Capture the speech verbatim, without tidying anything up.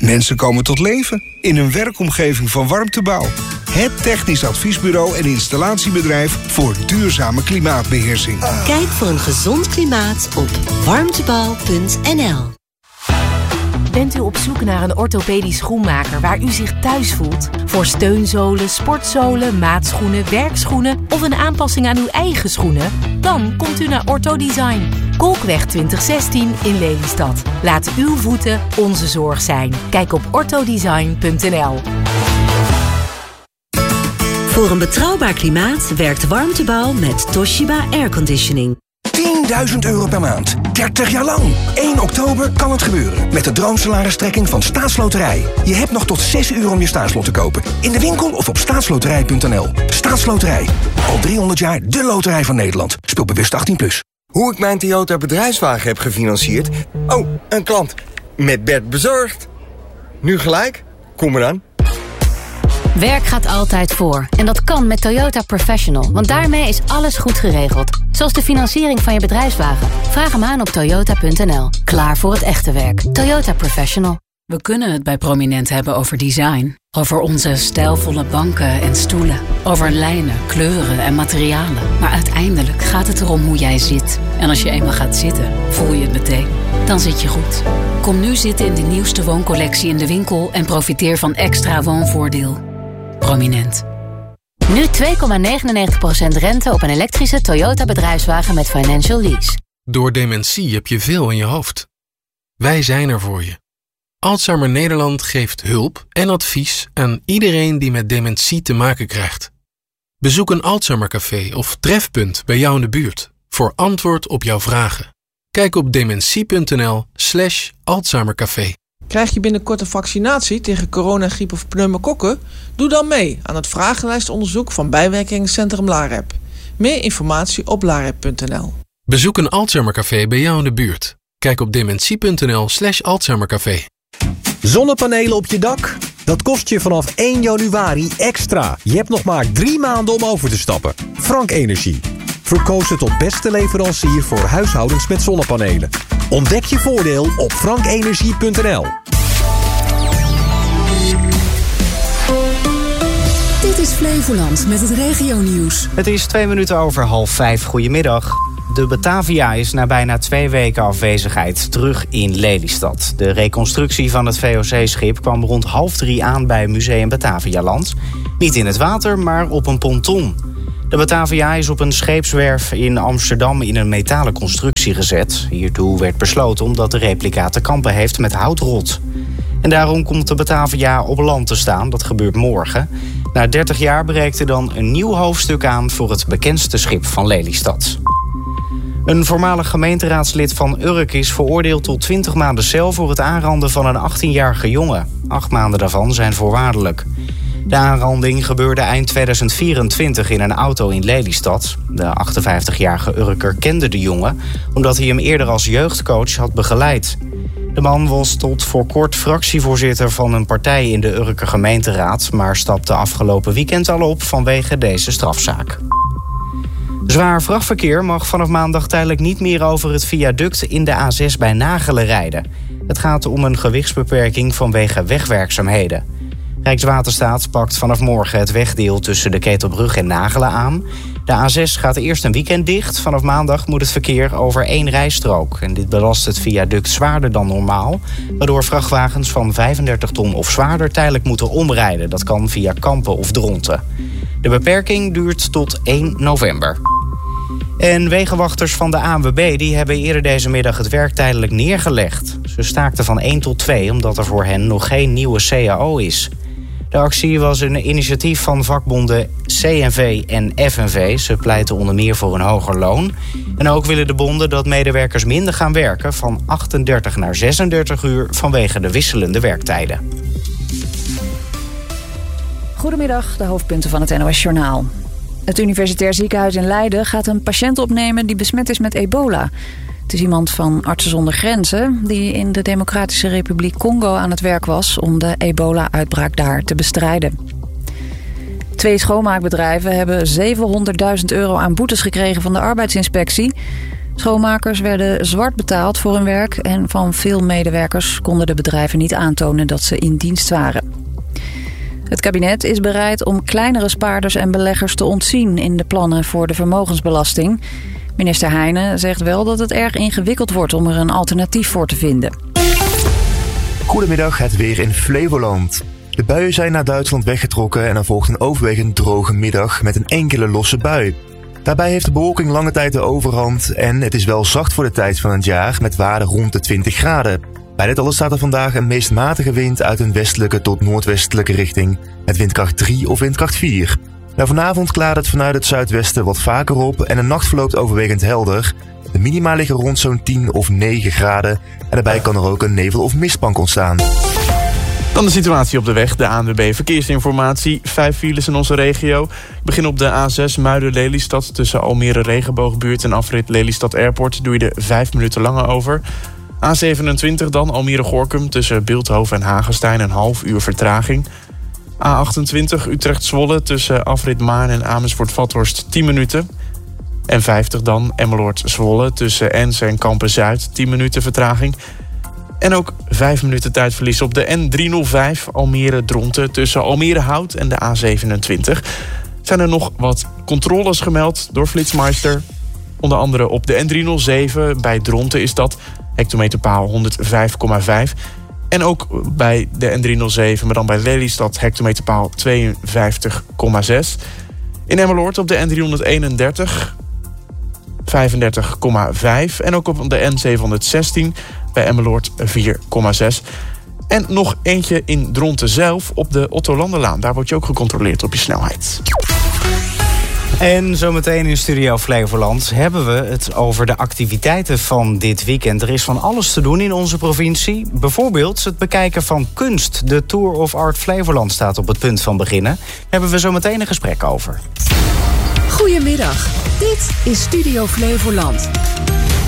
Mensen komen tot leven in een werkomgeving van Warmtebouw. Het technisch adviesbureau en installatiebedrijf voor duurzame klimaatbeheersing. Kijk voor een gezond klimaat op warmtebouw punt n l. Bent u op zoek naar een orthopedisch schoenmaker waar u zich thuis voelt? Voor steunzolen, sportzolen, maatschoenen, werkschoenen of een aanpassing aan uw eigen schoenen? Dan komt u naar Orthodesign. Kolkweg twintig zestien in Lelystad. Laat uw voeten onze zorg zijn. Kijk op orthodesign punt n l. Voor een betrouwbaar klimaat werkt Warmtebouw met Toshiba Airconditioning. tienduizend euro per maand. dertig jaar lang. één oktober kan het gebeuren. Met de droomsalaristrekking van Staatsloterij. Je hebt nog tot zes uur om je staatslot te kopen. In de winkel of op staatsloterij punt n l. Staatsloterij. Al driehonderd jaar de loterij van Nederland. Speel bewust achttien plus. Hoe ik mijn Toyota bedrijfswagen heb gefinancierd? Oh, een klant. Met Bert bezorgd. Nu gelijk? Kom eraan. Werk gaat altijd voor. En dat kan met Toyota Professional. Want daarmee is alles goed geregeld. Zoals de financiering van je bedrijfswagen. Vraag hem aan op toyota punt n l. Klaar voor het echte werk. Toyota Professional. We kunnen het bij Prominent hebben over design. Over onze stijlvolle banken en stoelen. Over lijnen, kleuren en materialen. Maar uiteindelijk gaat het erom hoe jij zit. En als je eenmaal gaat zitten, voel je het meteen. Dan zit je goed. Kom nu zitten in de nieuwste wooncollectie in de winkel... en profiteer van extra woonvoordeel. Prominent. Nu twee komma negenennegentig procent rente op een elektrische Toyota bedrijfswagen met financial lease. Door dementie heb je veel in je hoofd. Wij zijn er voor je. Alzheimer Nederland geeft hulp en advies aan iedereen die met dementie te maken krijgt. Bezoek een Alzheimercafé of trefpunt bij jou in de buurt voor antwoord op jouw vragen. Kijk op dementie punt n l slash Alzheimercafé. Krijg je binnenkort een vaccinatie tegen corona, griep of pneumokokken? Doe dan mee aan het vragenlijstonderzoek van bijwerkingencentrum LAREP. Meer informatie op larep punt n l. Bezoek een Alzheimercafé bij jou in de buurt. Kijk op dementie punt n l slash Alzheimercafé. Zonnepanelen op je dak? Dat kost je vanaf één januari extra. Je hebt nog maar drie maanden om over te stappen. Frank Energie. Verkozen tot beste leverancier voor huishoudens met zonnepanelen. Ontdek je voordeel op frank energie punt n l. Dit is Flevoland met het regionieuws. Het is twee minuten over half vijf. Goedemiddag. De Batavia is na bijna twee weken afwezigheid terug in Lelystad. De reconstructie van het V O C-schip kwam rond half drie aan bij Museum Batavialand. Niet in het water, maar op een ponton. De Batavia is op een scheepswerf in Amsterdam in een metalen constructie gezet. Hiertoe werd besloten omdat de replica te kampen heeft met houtrot. En daarom komt de Batavia op land te staan. Dat gebeurt morgen. Na dertig jaar breekt er dan een nieuw hoofdstuk aan voor het bekendste schip van Lelystad. Een voormalig gemeenteraadslid van Urk is veroordeeld tot twintig maanden cel voor het aanranden van een achttienjarige jongen. Acht maanden daarvan zijn voorwaardelijk. De aanranding gebeurde eind tweeduizend vierentwintig in een auto in Lelystad. De achtenvijftigjarige Urker kende de jongen omdat hij hem eerder als jeugdcoach had begeleid. De man was tot voor kort fractievoorzitter van een partij in de Urker gemeenteraad, maar stapte afgelopen weekend al op vanwege deze strafzaak. Zwaar vrachtverkeer mag vanaf maandag tijdelijk niet meer over het viaduct in de A zes bij Nagelen rijden. Het gaat om een gewichtsbeperking vanwege wegwerkzaamheden. Rijkswaterstaat pakt vanaf morgen het wegdeel tussen de Ketelbrug en Nagelen aan. De A zes gaat eerst een weekend dicht. Vanaf maandag moet het verkeer over één rijstrook. En dit belast het viaduct zwaarder dan normaal, waardoor vrachtwagens van vijfendertig ton of zwaarder tijdelijk moeten omrijden. Dat kan via Kampen of Dronten. De beperking duurt tot één november. En wegenwachters van de A N W B die hebben eerder deze middag het werk tijdelijk neergelegd. Ze staakten van één tot twee omdat er voor hen nog geen nieuwe C A O is. De actie was een initiatief van vakbonden C N V en F N V. Ze pleiten onder meer voor een hoger loon. En ook willen de bonden dat medewerkers minder gaan werken, van achtendertig naar zesendertig uur vanwege de wisselende werktijden. Goedemiddag, de hoofdpunten van het N O S Journaal. Het Universitair Ziekenhuis in Leiden gaat een patiënt opnemen die besmet is met ebola. Het is iemand van Artsen zonder Grenzen die in de Democratische Republiek Congo aan het werk was om de ebola-uitbraak daar te bestrijden. Twee schoonmaakbedrijven hebben zevenhonderdduizend euro aan boetes gekregen van de arbeidsinspectie. Schoonmakers werden zwart betaald voor hun werk en van veel medewerkers konden de bedrijven niet aantonen dat ze in dienst waren. Het kabinet is bereid om kleinere spaarders en beleggers te ontzien in de plannen voor de vermogensbelasting. Minister Heijnen zegt wel dat het erg ingewikkeld wordt om er een alternatief voor te vinden. Goedemiddag, het weer in Flevoland. De buien zijn naar Duitsland weggetrokken en er volgt een overwegend droge middag met een enkele losse bui. Daarbij heeft de bewolking lange tijd de overhand en het is wel zacht voor de tijd van het jaar met waarden rond de twintig graden. Bij dit alles staat er vandaag een meest matige wind uit een westelijke tot noordwestelijke richting met windkracht drie of windkracht vier. Nou, vanavond klaart het vanuit het zuidwesten wat vaker op en de nacht verloopt overwegend helder. De minima liggen rond zo'n tien of negen graden en daarbij kan er ook een nevel- of mistbank ontstaan. Dan de situatie op de weg, de A N W B Verkeersinformatie. Vijf files in onze regio. Ik begin op de A zes Muiden-Lelystad tussen Almere Regenboogbuurt en afrit Lelystad Airport. Doe je er vijf minuten langer over. A zevenentwintig dan Almere-Gorkum tussen Bilthoven en Hagestein een half uur vertraging. A achtentwintig Utrecht-Zwolle tussen afrit Maarn en Amersfoort-Vathorst tien minuten. En vijftig dan Emmeloord-Zwolle tussen Ense en Kampen-Zuid tien minuten vertraging. En ook vijf minuten tijdverlies op de N driehonderdvijf Almere-Dronten tussen Almere-Hout en de A zevenentwintig. Zijn er nog wat controles gemeld door Flitsmeister. Onder andere op de N driehonderdzeven bij Dronten is dat hectometerpaal honderdvijf komma vijf. En ook bij de N driehonderdzeven, maar dan bij Lelystad hectometerpaal tweeënvijftig komma zes. In Emmeloord op de N driehonderdeenendertig vijfendertig komma vijf. En ook op de N zevenhonderdzestien bij Emmeloord vier komma zes. En nog eentje in Dronten zelf op de Otto Landerlaan. Daar word je ook gecontroleerd op je snelheid. En zometeen in Studio Flevoland hebben we het over de activiteiten van dit weekend. Er is van alles te doen in onze provincie. Bijvoorbeeld het bekijken van kunst. De Tour of Art Flevoland staat op het punt van beginnen. Daar hebben we zometeen een gesprek over. Goedemiddag, dit is Studio Flevoland.